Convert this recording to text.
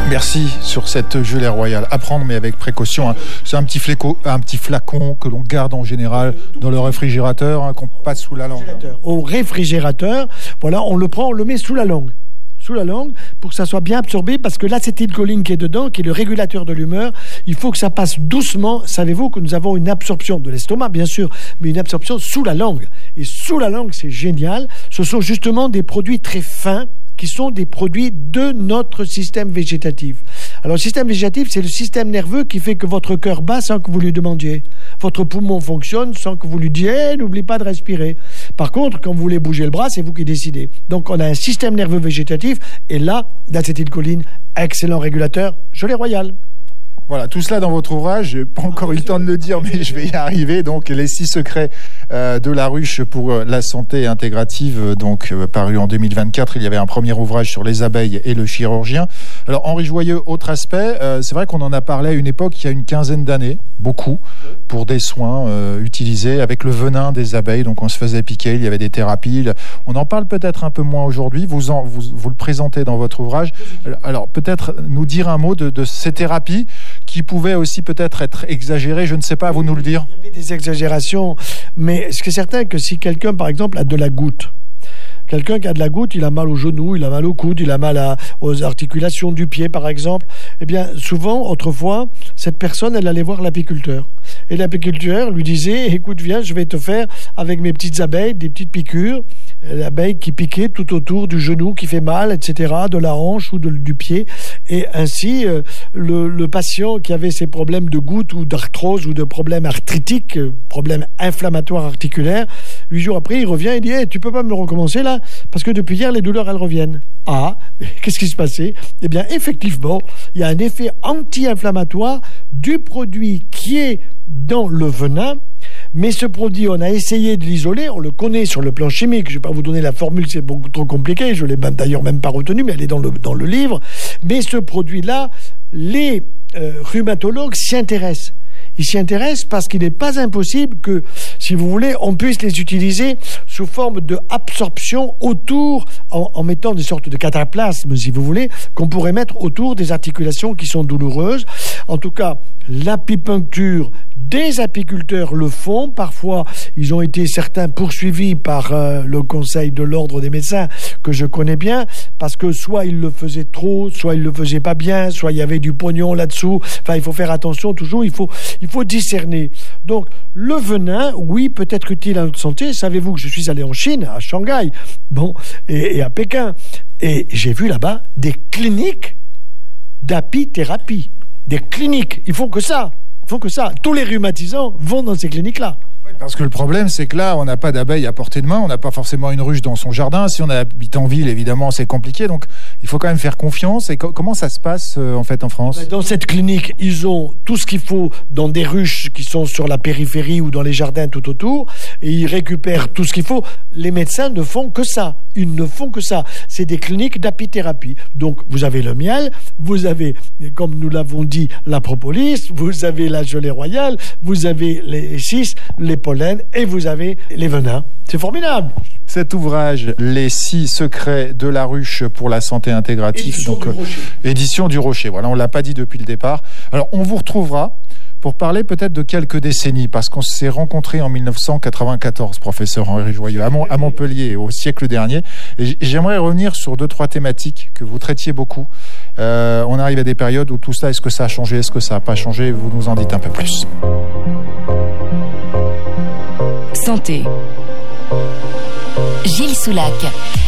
Merci sur cette gelée royale. À prendre, mais avec précaution. Hein. C'est un petit flacon que l'on garde en général dans le réfrigérateur, hein, qu'on passe sous la langue. Au réfrigérateur, voilà, on le prend, on le met sous la langue. Sous la langue, pour que ça soit bien absorbé, parce que l'acétylcholine qui est dedans, qui est le régulateur de l'humeur, il faut que ça passe doucement. Savez-vous que nous avons une absorption de l'estomac, bien sûr, mais une absorption sous la langue. Et sous la langue, c'est génial. Ce sont justement des produits très fins, qui sont des produits de notre système végétatif. Alors, le système végétatif, c'est le système nerveux qui fait que votre cœur bat sans que vous lui demandiez. Votre poumon fonctionne sans que vous lui disiez « n'oublie pas de respirer ». Par contre, quand vous voulez bouger le bras, c'est vous qui décidez. Donc, on a un système nerveux végétatif, et là, l'acétylcholine, excellent régulateur, gelée royale. Voilà, tout cela dans votre ouvrage. Je n'ai pas encore eu le temps de le dire, mais je vais y arriver. Donc, les 6 secrets de la ruche pour la santé intégrative, donc paru en 2024. Il y avait un premier ouvrage sur les abeilles et le chirurgien. Alors, Henri Joyeux, autre aspect, c'est vrai qu'on en a parlé à une époque, il y a une quinzaine d'années, beaucoup, pour des soins utilisés avec le venin des abeilles. Donc, on se faisait piquer, il y avait des thérapies. On en parle peut-être un peu moins aujourd'hui. Vous le présentez dans votre ouvrage. Alors, peut-être nous dire un mot de ces thérapies qui pouvaient aussi peut-être être exagérées, je ne sais pas, à vous nous le dire. Il y avait des exagérations, mais ce qui est certain que si quelqu'un, par exemple, a de la goutte, quelqu'un qui a de la goutte, il a mal au genou, il a mal au coude, il a mal aux articulations du pied, par exemple. Eh bien, souvent, autrefois, cette personne, elle allait voir l'apiculteur. Et l'apiculteur lui disait, écoute, viens, je vais te faire, avec mes petites abeilles, des petites piqûres, l'abeille qui piquait tout autour du genou, qui fait mal, etc., de la hanche ou du pied. Et ainsi, le patient qui avait ces problèmes de goutte ou d'arthrose ou de problèmes arthritiques, problèmes inflammatoires articulaires, 8 jours après, il revient et dit hey, « tu peux pas me le recommencer là ? Parce que depuis hier, les douleurs, elles reviennent. » Ah, qu'est-ce qui se passait ? Eh bien, effectivement, il y a un effet anti-inflammatoire du produit qui est dans le venin. Mais ce produit, on a essayé de l'isoler, on le connaît sur le plan chimique. Je ne vais pas vous donner la formule, c'est beaucoup trop compliqué. Je ne l'ai d'ailleurs même pas retenue, mais elle est dans le livre. Mais ce produit-là, les rhumatologues s'y intéressent. Ils s'y intéressent parce qu'il n'est pas impossible que, si vous voulez, on puisse les utiliser sous forme d'absorption autour, en mettant des sortes de cataplasmes, si vous voulez, qu'on pourrait mettre autour des articulations qui sont douloureuses. En tout cas, l'apipuncture, des apiculteurs le font. Parfois, ils ont été certains poursuivis par le Conseil de l'Ordre des médecins, que je connais bien, parce que soit ils le faisaient trop, soit ils le faisaient pas bien, soit il y avait du pognon là-dessous. Enfin, il faut faire attention toujours, il faut discerner. Donc, le venin, oui, peut être utile à notre santé. Savez-vous que je suis allé en Chine, à Shanghai, et à Pékin, et j'ai vu là-bas des cliniques d'apithérapie. Des cliniques, ils font que ça. Tous les rhumatisants vont dans ces cliniques-là. Parce que le problème, c'est que là, on n'a pas d'abeilles à portée de main, on n'a pas forcément une ruche dans son jardin. Si on habite en ville, évidemment, c'est compliqué. Donc, il faut quand même faire confiance. Et comment ça se passe, en fait, en France ? Dans cette clinique, ils ont tout ce qu'il faut dans des ruches qui sont sur la périphérie ou dans les jardins tout autour. Et ils récupèrent tout ce qu'il faut. Les médecins ne font que ça. Ils ne font que ça. C'est des cliniques d'apithérapie. Donc, vous avez le miel, vous avez, comme nous l'avons dit, la propolis, vous avez la gelée royale, vous avez les 6, les pollen, et vous avez les venins. C'est formidable. Cet ouvrage, Les 6 secrets de la ruche pour la santé intégrative, édition du Rocher. Voilà, on ne l'a pas dit depuis le départ. Alors, on vous retrouvera pour parler peut-être de quelques décennies, parce qu'on s'est rencontrés en 1994, professeur Henri Joyeux, à Montpellier, au siècle dernier. Et j'aimerais revenir sur 2-3 thématiques que vous traitiez beaucoup. On arrive à des périodes où tout ça, est-ce que ça a changé, est-ce que ça n'a pas changé ? Vous nous en dites un peu plus. Santé. Gilles Soulac.